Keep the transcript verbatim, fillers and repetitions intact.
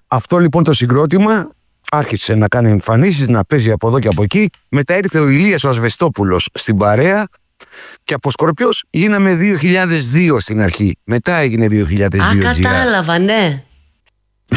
Αυτό λοιπόν το συγκρότημα άρχισε να κάνει εμφανίσεις, να παίζει από εδώ και από εκεί. Μετά ήρθε ο Ηλίας ο Ασβεστόπουλος στην παρέα και από Σκορπιός γίναμε δύο χιλιάδες δύο στην αρχή. Μετά έγινε δύο χιλιάδες δύο. Α, κατάλαβα, ναι.